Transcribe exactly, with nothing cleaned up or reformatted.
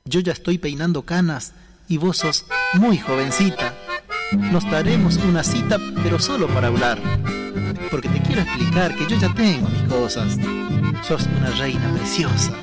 Yo ya estoy peinando canas y vos sos muy jovencita. Nos daremos una cita, pero solo para hablar, porque te quiero explicar que yo ya tengo mis cosas. Sos una reina preciosa.